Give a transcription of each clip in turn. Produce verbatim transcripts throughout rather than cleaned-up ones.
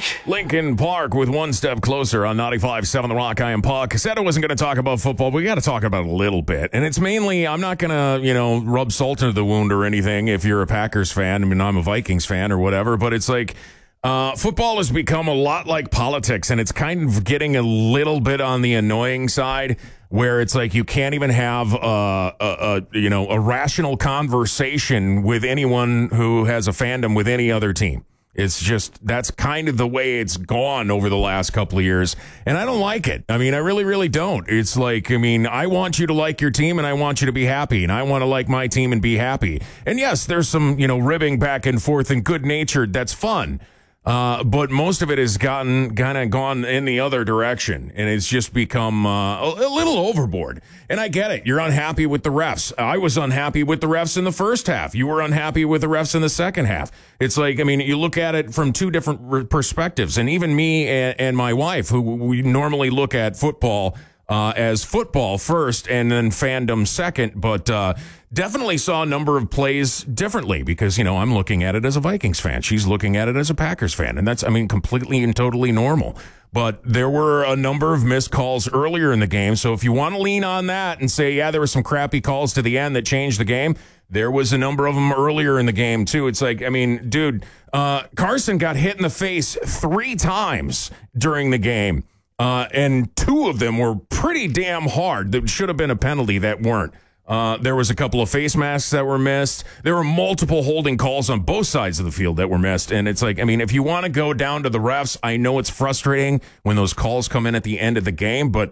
Lincoln Park with One Step Closer on ninety-five point seven The Rock. I am Puck. I said I wasn't going to talk about football, but we got to talk about it a little bit. And it's mainly, I'm not going to, you know, rub salt into the wound or anything if you're a Packers fan. I mean, I'm a Vikings fan or whatever, but it's like uh, football has become a lot like politics, and it's kind of getting a little bit on the annoying side, where it's like you can't even have uh, a, a you know a rational conversation with anyone who has a fandom with any other team. It's just, that's kind of the way it's gone over the last couple of years. And I don't like it. I mean, I really, really don't. It's like, I mean, I want you to like your team and I want you to be happy. And I want to like my team and be happy. And yes, there's some, you know, ribbing back and forth and good natured. That's fun. Uh, but most of it has gotten kind of gone in the other direction, and it's just become uh, a, a little overboard. And I get it. You're unhappy with the refs. I was unhappy with the refs in the first half. You were unhappy with the refs in the second half. It's like, I mean, you look at it from two different re- perspectives. And even me and, and my wife, who we normally look at football uh, as football first and then fandom second, but uh, definitely saw a number of plays differently because, you know, I'm looking at it as a Vikings fan. She's looking at it as a Packers fan. And that's, I mean, completely and totally normal. But there were a number of missed calls earlier in the game. So if you want to lean on that and say, yeah, there were some crappy calls to the end that changed the game, there was a number of them earlier in the game, too. It's like, I mean, dude, uh, Carson got hit in the face three times during the game. Uh, and two of them were pretty damn hard. That should have been a penalty that weren't. Uh, there was a couple of face masks that were missed. There were multiple holding calls on both sides of the field that were missed. And it's like, I mean, if you want to go down to the refs, I know it's frustrating when those calls come in at the end of the game, but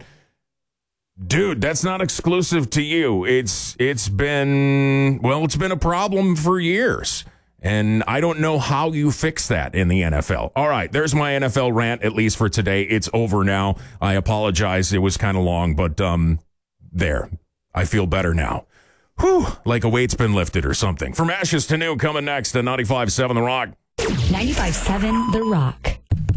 dude, that's not exclusive to you. It's, it's been, well, it's been a problem for years. And I don't know how you fix that in the N F L. All right, there's my N F L rant, at least for today. It's over now. I apologize. It was kind of long, but um, there. I feel better now. Whew, like a weight's been lifted or something. From ashes to new, coming next at ninety-five point seven The Rock. ninety-five point seven The Rock.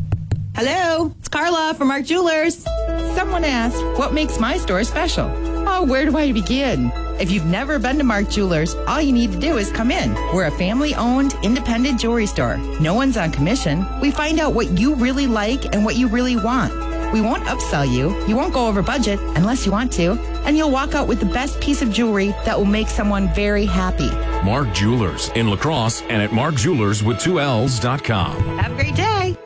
Hello, it's Carla from Mark Jewelers. Someone asked, what makes my store special? Oh, where do I begin? If you've never been to Mark Jewelers, all you need to do is come in. We're a family-owned, independent jewelry store. No one's on commission. We find out what you really like and what you really want. We won't upsell you. You won't go over budget unless you want to. And you'll walk out with the best piece of jewelry that will make someone very happy. Mark Jewelers in La Crosse and at mark jewelers with two L's dot com. Have a great day.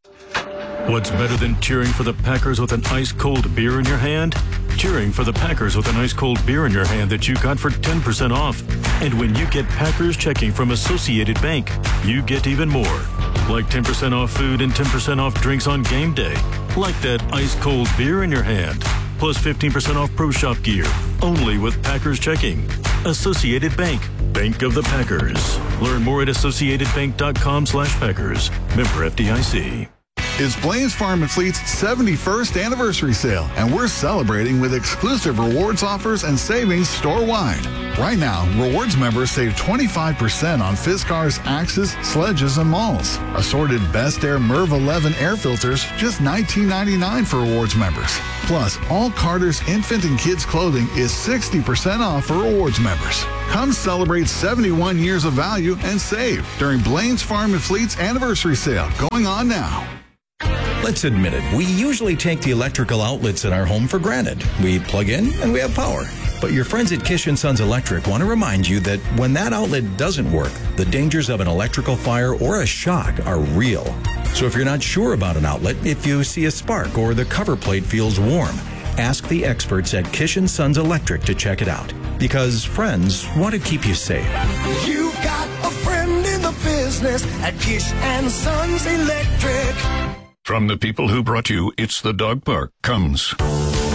What's better than cheering for the Packers with an ice-cold beer in your hand? Cheering for the Packers with an ice-cold beer in your hand that you got for ten percent off. And when you get Packers checking from Associated Bank, you get even more. Like ten percent off food and ten percent off drinks on game day. Like that ice-cold beer in your hand. Plus fifteen percent off Pro Shop gear. Only with Packers checking. Associated Bank. Bank of the Packers. Learn more at associated bank dot com slash Packers. Member F D I C. It's Blain's Farm and Fleet's seventy-first anniversary sale, and we're celebrating with exclusive rewards offers and savings store-wide. Right now, rewards members save twenty-five percent on Fiskars, Axes, Sledges, and Malls. Assorted Best Air Merv eleven air filters, just nineteen ninety-nine for rewards members. Plus, all Carter's infant and kids clothing is sixty percent off for rewards members. Come celebrate seventy-one years of value and save during Blain's Farm and Fleet's anniversary sale, going on now. Let's admit it, we usually take the electrical outlets in our home for granted. We plug in and we have power. But your friends at Kish and Sons Electric want to remind you that when that outlet doesn't work, the dangers of an electrical fire or a shock are real. So if you're not sure about an outlet, if you see a spark or the cover plate feels warm, ask the experts at Kish and Sons Electric to check it out. Because friends want to keep you safe. You've got a friend in the business at Kish and Sons Electric. From the people who brought you It's the Dog Park comes